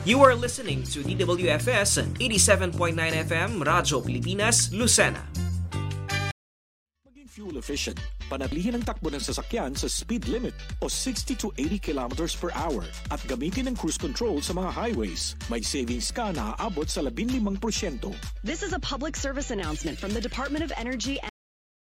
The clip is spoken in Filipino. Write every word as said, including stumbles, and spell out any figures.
You are listening to D W F S eighty-seven point nine F M, Radyo Pilipinas, Lucena. Maging fuel efficient, panatilihin ang takbo ng sasakyan sa speed limit o sixty to eighty kilometers per hour at gamitin ang cruise control sa mga highways. May savings ka na aabot sa fifteen percent. This is a public service announcement from the Department of Energy